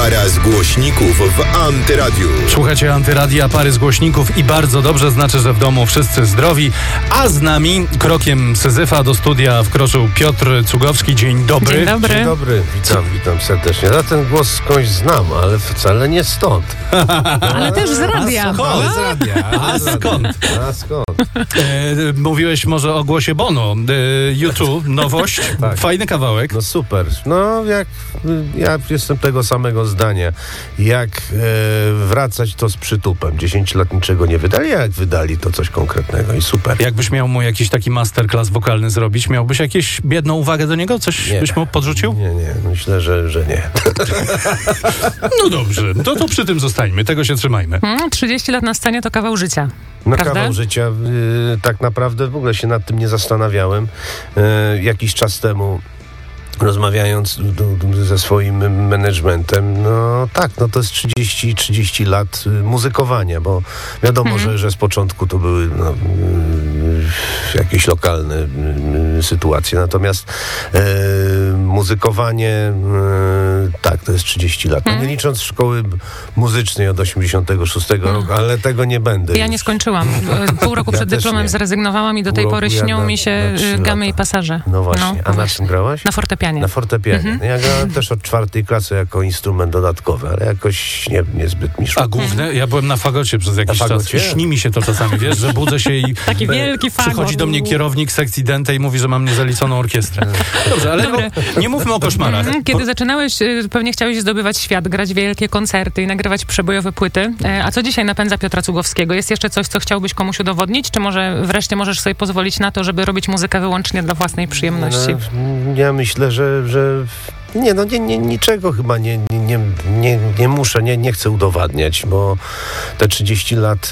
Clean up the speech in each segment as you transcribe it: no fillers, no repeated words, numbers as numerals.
Para z głośników w Antyradiu. Słuchajcie Antyradia, pary z głośników i bardzo dobrze, znaczy, że w domu wszyscy zdrowi. A z nami krokiem Syzyfa do studia wkroczył Piotr Cugowski. Dzień dobry. Dzień dobry. Dzień dobry, witam serdecznie. Ja ten głos skądś znam, ale wcale nie stąd. Ale też z radia. Z radia. A skąd? Mówiłeś może o głosie Bono. YouTube, nowość, Tak. fajny kawałek. No super. No ja jestem tego samego zdania. Jak wracać to z przytupem. 10 lat niczego nie wydali, a jak wydali to coś konkretnego i super. Jakbyś miał mu jakiś taki masterclass wokalny zrobić, miałbyś jakieś biedną uwagę do niego? Coś Nie. byś mu podrzucił? Nie, myślę, że nie. No dobrze, to przy tym zostańmy, tego się trzymajmy. 30 lat na scenie to kawał życia. No Prawda? kawał życia. Tak naprawdę w ogóle się nad tym nie zastanawiałem. Jakiś czas temu rozmawiając ze swoim managementem, no tak, no to jest 30 lat muzykowania, bo wiadomo, że z początku to były jakieś lokalne sytuacje, natomiast muzykowanie tak, to jest 30 lat. No, nie licząc szkoły muzycznej od 86 roku, ale tego nie będę. Ja nie skończyłam. Pół roku Ja przed też dyplomem nie. zrezygnowałam i do tej Pół pory roku, śnią ja mi się na 3 gamy i lata. pasaże. No właśnie. A na czym grałaś? Na fortepianie. Na fortepianie. Ja grałem też od 4 klasy jako instrument dodatkowy, ale jakoś niezbyt mi szło. A główne? Ja byłem na fagocie przez jakiś czas. fagocie? Śni mi się to czasami, wiesz, że budzę się i Taki wielki fagot. przychodzi do mnie kierownik sekcji Dente i mówi, że mam niezaliconą orkiestrę. Dobrze, ale nie mówmy o koszmarach. Kiedy zaczynałeś, pewnie chciałeś zdobywać świat, grać wielkie koncerty i nagrywać przebojowe płyty. A co dzisiaj napędza Piotra Cugowskiego? Jest jeszcze coś, co chciałbyś komuś udowodnić? Czy może wreszcie możesz sobie pozwolić na to, żeby robić muzykę wyłącznie dla własnej przyjemności? Ja myślę, że niczego chyba nie muszę, nie chcę udowadniać, bo te 30 lat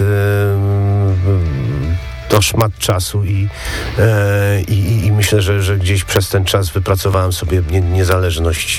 to szmat czasu i myślę, że gdzieś przez ten czas wypracowałem sobie niezależność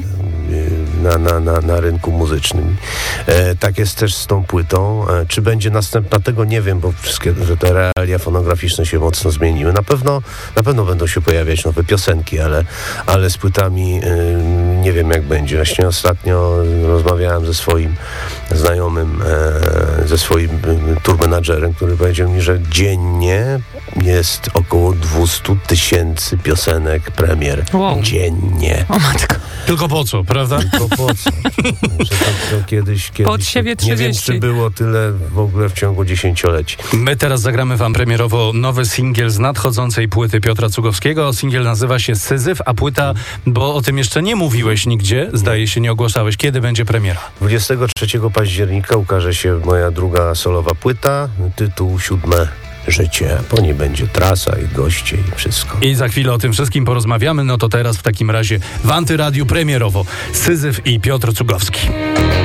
na rynku muzycznym. Tak jest też z tą płytą. Czy będzie następna, tego nie wiem, bo wszystkie te realia fonograficzne się mocno zmieniły. Na pewno będą się pojawiać nowe piosenki, ale z płytami nie wiem, jak będzie. Właśnie ostatnio rozmawiałem ze swoim znajomym, ze swoim tourmanagerem, który powiedział mi, że dziennie jest około 200 000 piosenek premier. Wow. Dziennie. O matko. Tylko po co, prawda? To po co? Że to kiedyś Pod siebie 30. Nie wiem, czy było tyle w ogóle w ciągu 10-leci. My teraz zagramy wam premierowo nowy singiel z nadchodzącej płyty Piotra Cugowskiego. Singiel nazywa się Syzyf, a płyta, bo o tym jeszcze nie mówiłeś nigdzie, zdaje się, nie ogłaszałeś. Kiedy będzie premiera? 23 października ukaże się moja druga solowa płyta, tytuł 7 Życie. Po niej będzie trasa i goście i wszystko. I za chwilę o tym wszystkim porozmawiamy. No to teraz w takim razie w Antyradiu premierowo Syzyf i Piotr Cugowski.